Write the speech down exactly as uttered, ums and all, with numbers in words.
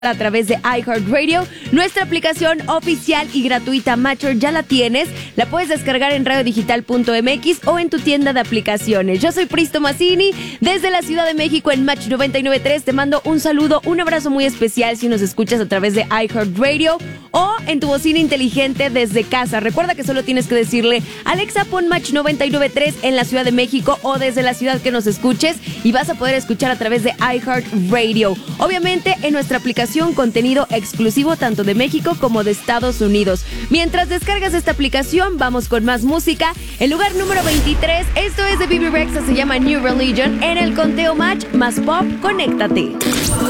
a través de iHeartRadio. Nuestra aplicación oficial y gratuita Matcher ya la tienes. La puedes descargar en radio digital punto m x o en tu tienda de aplicaciones. Yo soy Pristo Mazzini, desde la Ciudad de México en Match noventa y nueve punto tres. Te mando un saludo, un abrazo muy especial si nos escuchas a través de iHeartRadio o en tu bocina inteligente desde casa. Recuerda que solo tienes que decirle: Alexa, pon Match noventa y nueve punto tres en la Ciudad de México o desde la ciudad que nos escuches, y vas a poder escuchar a través de iHeartRadio. Obviamente en nuestra aplicación contenido exclusivo tanto de México como de Estados Unidos. Mientras descargas esta aplicación, vamos con más música. El lugar número veintitrés, esto es de Bebe Rexha, se llama New Religion. En el conteo Match más pop, conéctate.